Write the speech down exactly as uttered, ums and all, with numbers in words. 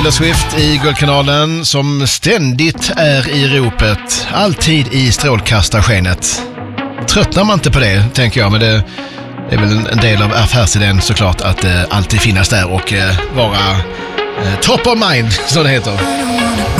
Taylor Swift i Guldkanalen som ständigt är i ropet, alltid i strålkastarskenet. Tröttnar man inte på det, tänker jag, men det är väl en del av affärsidén såklart att eh, alltid finnas där och eh, vara eh, top of mind, som det heter.